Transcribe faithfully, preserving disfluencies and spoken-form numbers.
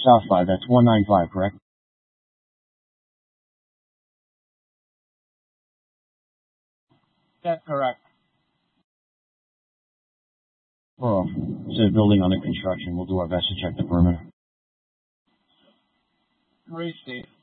South five, that's one ninety-five, correct? That's correct. Four off. Says building under construction. We'll do our best to check the perimeter. Three, Steve.